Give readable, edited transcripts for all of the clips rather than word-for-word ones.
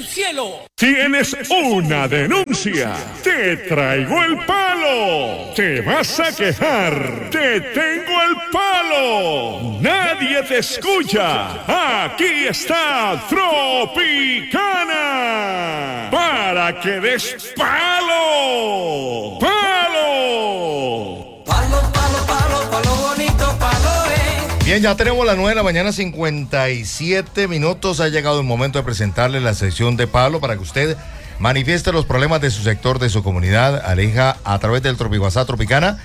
del cielo. Tienes una denuncia. Te traigo el palo. Te vas a quejar. Te tengo el palo. Nadie te escucha. Aquí está Tropicana. Para que des palo. ¡Palo! Palo, palo, palo, palo bonito, palo, Bien, ya tenemos las 9 de la mañana, 57 minutos. Ha llegado el momento de presentarle la sección de palo para que usted manifieste los problemas de su sector, de su comunidad. Aleja a través del WhatsApp Tropicana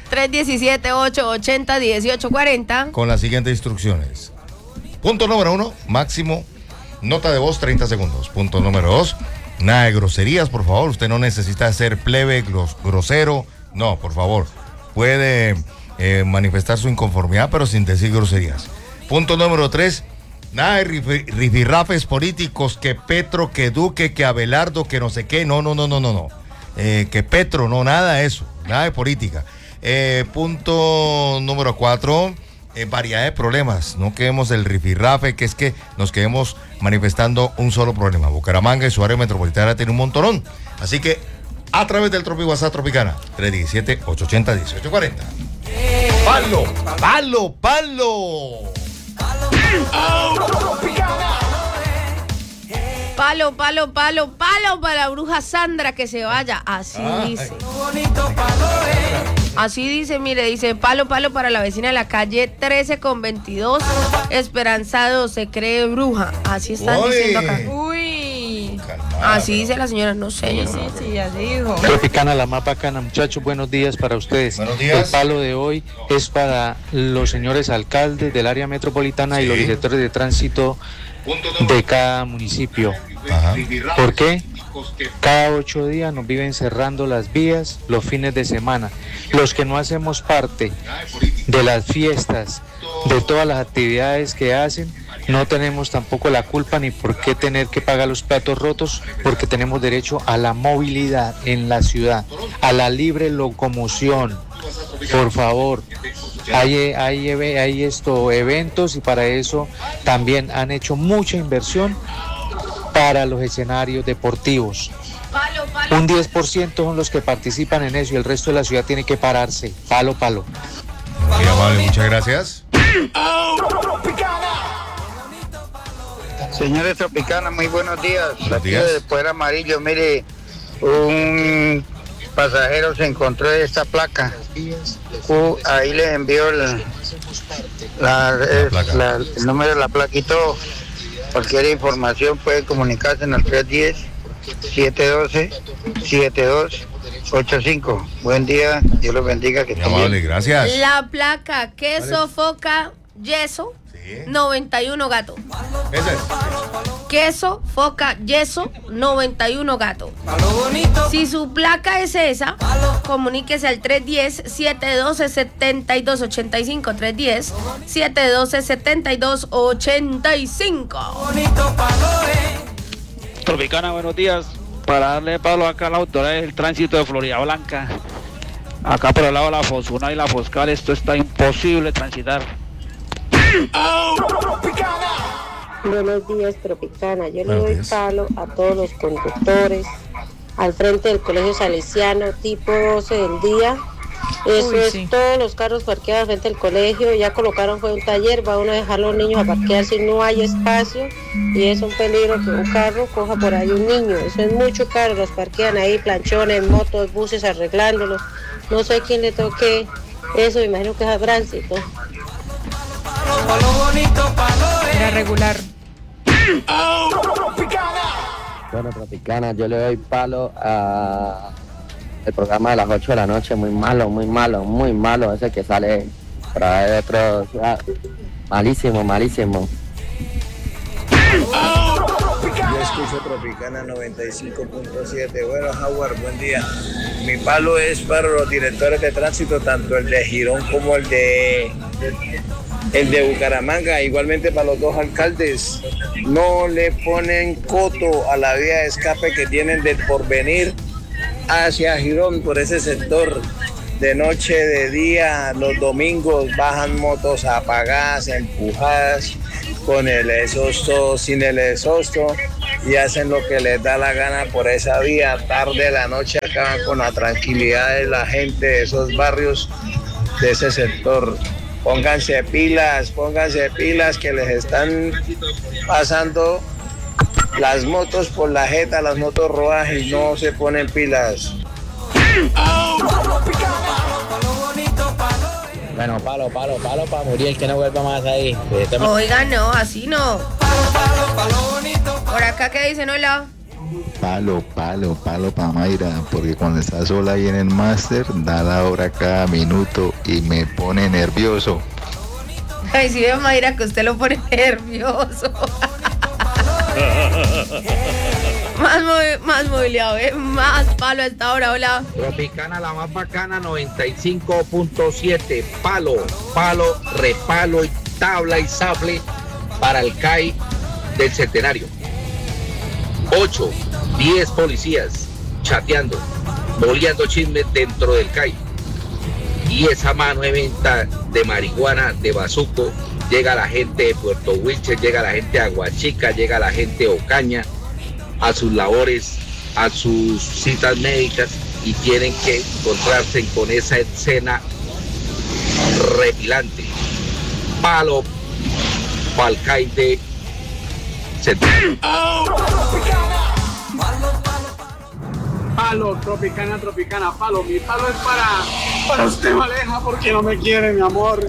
317-880-1840 con las siguientes instrucciones. Punto número 1, máximo nota de voz 30 segundos. Punto número 2, nada de groserías, por favor. Usted no necesita ser plebe, grosero. No, por favor. Puede manifestar su inconformidad, pero sin decir groserías. Punto número 3, nada de rifirrafes políticos, que Petro, que Duque, que Abelardo, que no sé qué. No. Que Petro, no, nada de eso. Nada de política. Punto número 4, variedad de problemas. No quedemos el rifirrafe, que es que nos quedemos manifestando un solo problema. Bucaramanga y su área metropolitana tiene un montonón. Así que a través del WhatsApp Tropicana 317-880-1840. ¡Palo! ¡Palo! ¡Palo! Palo, palo, palo, palo para la bruja Sandra que se vaya. Así dice. Así dice, mire, dice palo, palo para la vecina de la calle 13 con 22. Esperanzado se cree bruja. Así están diciendo acá. Uy. Calmada, Así dice la señora, no sé. Sí, ya dijo. Tropicana, la más bacana, muchachos, buenos días para ustedes. Buenos días. El palo de hoy es para los señores alcaldes del área metropolitana y los directores de tránsito de cada municipio. Ajá. ¿Por qué? Cada 8 días nos viven cerrando las vías los fines de semana. Los que no hacemos parte de las fiestas, de todas las actividades que hacen, no tenemos tampoco la culpa ni por qué tener que pagar los platos rotos, porque tenemos derecho a la movilidad en la ciudad, a la libre locomoción. Por favor, hay eventos y para eso también han hecho mucha inversión para los escenarios deportivos. Palo, palo. Un 10% son los que participan en eso y el resto de la ciudad tiene que pararse. Palo, palo. Muy amable, muchas gracias. Señores Tropicana, muy buenos días. Buenos días. Aquí de Puebla Amarillo, mire, un pasajero se encontró esta placa. Ahí le envió el número de la placa y todo. Cualquier información puede comunicarse en el 310-712-7285. Buen día, Dios los bendiga. Que Muy amable, gracias. La placa queso, foca, yeso, 91 gato. Ese es. Queso, foca, yeso, 91 gato. Si su placa es esa, comuníquese al 310-712-7285. 310-712-7285. Tropicana, buenos días. Para darle palo acá a la autoridad del tránsito de Florida Blanca. Acá por el lado de la Fosuna y la Foscal, esto está imposible transitar. Buenos días, Tropicana. Yo le doy palo a todos los conductores al frente del Colegio Salesiano, tipo 12 del día. Eso es, todos los carros parqueados al frente del colegio. Ya colocaron fue un taller, va uno a dejar a los niños a parquear si no hay espacio, y es un peligro que un carro coja por ahí un niño. Eso es mucho caro, los parquean ahí, planchones, motos, buses arreglándolos. No sé quién le toque eso, me imagino que es a tránsito. Era regular. Bueno, Tropicana, yo le doy palo a el programa de las 8 de la noche, muy malo, ese que sale por ahí de otra ciudad. Malísimo. Yo escucho Tropicana 95.7. Bueno, Howard, buen día. Mi palo es para los directores de tránsito, tanto el de Girón como el de Bucaramanga, igualmente para los dos alcaldes. No le ponen coto a la vía de escape que tienen del Porvenir hacia Girón por ese sector. De noche, de día, los domingos bajan motos apagadas, empujadas, con el exhausto, sin el exhausto. y hacen lo que les da la gana por esa vía. Tarde de la noche acaban con la tranquilidad de la gente de esos barrios, de ese sector. Pónganse pilas que les están pasando las motos por la jeta, las motos rojas, y no se ponen pilas. Bueno, palo para Muriel, que no vuelva más ahí. Oiga, no, así no. Por acá, ¿qué dicen? Hola. Palo para Mayra, porque cuando está sola ahí en el máster, da la hora cada minuto y me pone nervioso. Ay, si veo, Mayra, que usted lo pone nervioso. Más movilidad, más palo a esta hora, hola. Tropicana, la más bacana, 95.7. Palo, repalo y tabla y sable para el CAI del Centenario. 8, 10 policías chateando, boleando chismes dentro del CAI. Y esa mano de venta de marihuana, de bazuco, llega la gente de Puerto Wilches, llega la gente de Aguachica, llega la gente de Ocaña a sus labores, a sus citas médicas, y tienen que encontrarse con esa escena repilante. Palo pa'l CAI de Centenario. Palo, tropicana, palo. Mi palo es para usted, Maleja, porque no me quiere, mi amor.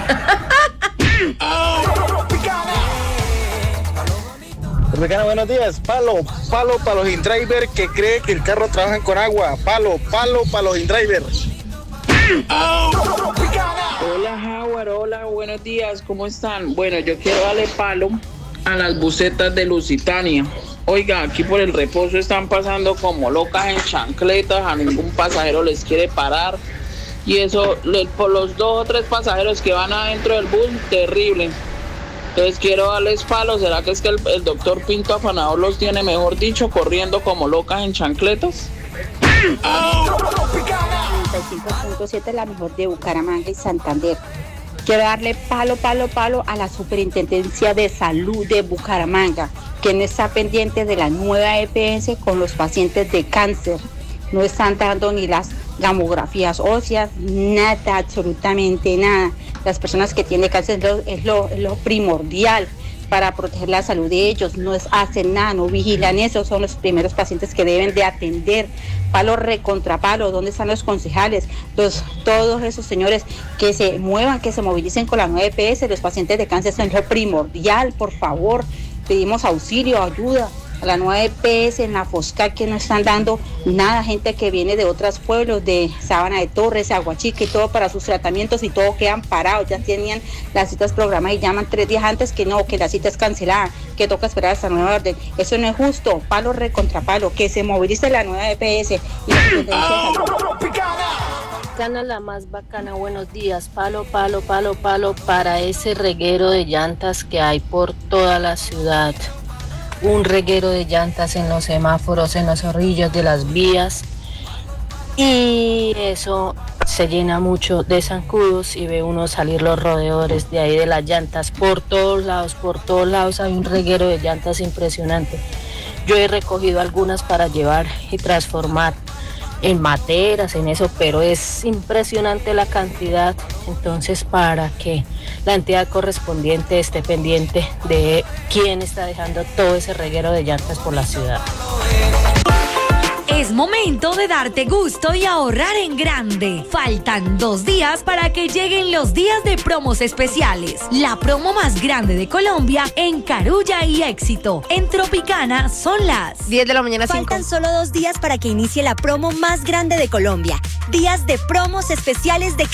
Tropicana, buenos días. Palo para los InDriver que creen que el carro trabaja con agua. Palo para los InDriver. Hola, Howard, hola, buenos días, ¿cómo están? Bueno, yo quiero darle palo a las busetas de Lusitania. Oiga, aquí por el Reposo están pasando como locas en chancletas, a ningún pasajero les quiere parar. Y eso, por los 2 o 3 pasajeros que van adentro del bus, terrible. Entonces quiero darles palo. ¿Será que es que el doctor Pinto Afanador los tiene, mejor dicho, corriendo como locas en chancletas? 95.7, la mejor de Bucaramanga y Santander. Quiero darle palo a la Superintendencia de Salud de Bucaramanga, que no está pendiente de la nueva EPS con los pacientes de cáncer. No están dando ni las gamografías óseas, nada, absolutamente nada. Las personas que tienen cáncer es lo primordial para proteger la salud de ellos. No hacen nada, no vigilan eso. Son los primeros pacientes que deben de atender. Palo recontra palo. ¿Dónde están los concejales? Todos esos señores que se muevan, que se movilicen con la nueva EPS. Los pacientes de cáncer son lo primordial, por favor. Pedimos auxilio, ayuda a la nueva EPS en la Foscal, que no están dando nada. Gente que viene de otros pueblos, de Sabana de Torres, Aguachica y todo, para sus tratamientos, y todo quedan parados. Ya tenían las citas programadas y llaman 3 días antes que no, que la cita es cancelada, que toca esperar hasta nueva orden. Eso no es justo. Palo recontra palo. Que se movilice la nueva EPS y la Superintendencia de Salud. La más bacana, buenos días. Palo para ese reguero de llantas que hay por toda la ciudad. Un reguero de llantas en los semáforos, en los orillos de las vías, y eso se llena mucho de zancudos y ve uno salir los rodeadores de ahí de las llantas por todos lados hay un reguero de llantas impresionante. Yo he recogido algunas para llevar y transformar en materas, en eso, pero es impresionante la cantidad. Entonces, para que la entidad correspondiente esté pendiente de quién está dejando todo ese reguero de llantas por la ciudad. Es momento de darte gusto y ahorrar en grande. Faltan 2 días para que lleguen los días de promos especiales. La promo más grande de Colombia en Carulla y Éxito. En Tropicana son las 10 de la mañana. Faltan solo 2 días para que inicie la promo más grande de Colombia. Días de promos especiales de